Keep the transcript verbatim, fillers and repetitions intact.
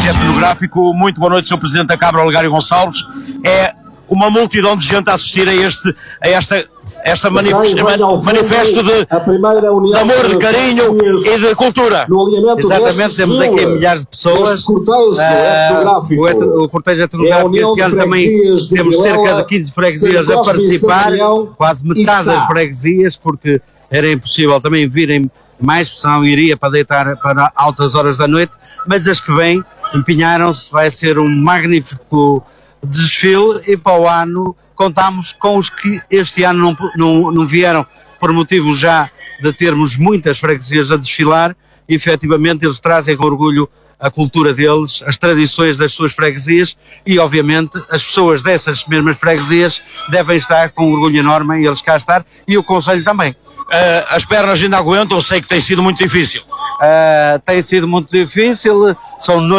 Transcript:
prodígio etnográfico. Muito boa noite, senhor Presidente da Câmara, Olegário Gonçalves. É uma multidão de gente a assistir a, este, a esta, esta manif manifesto de, de amor, de carinho e de cultura. Exatamente, temos aqui milhares de pessoas. Uh, o, etno, o cortejo etnográfico este ano também temos cerca de quinze freguesias a participar, quase metade das freguesias, porque era impossível também virem mais, senão iria para deitar para altas horas da noite, mas as que vêm empenharam-se, vai ser um magnífico desfile e para o ano contamos com os que este ano não, não, não vieram por motivo já de termos muitas freguesias a desfilar e efetivamente eles trazem com orgulho a cultura deles, as tradições das suas freguesias e obviamente as pessoas dessas mesmas freguesias devem estar com um orgulho enorme em eles cá estar e o Conselho também. Uh, as pernas ainda aguentam, sei que tem sido muito difícil. Uh, tem sido muito difícil, são